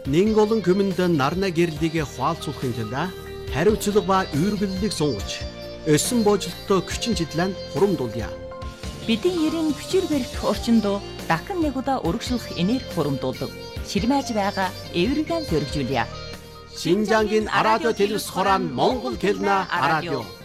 Нэг олон хүмүнд нарна гэрлийг хуалцуулахын тулд хариуцлага ба үүргэллийг сунгаж, өссөн боожлолтоо хүчин чиглэн хурамдуулъя. Бидний ерийн хүчээр барих орчинд дахин нэг удаа өргөжлөх энерги хурамдуулдаг. Ширмэж байгаа эвэргэн зөргижүүлье. Шинжангийн радио телевиз хорон Монгол хэлнэ радио.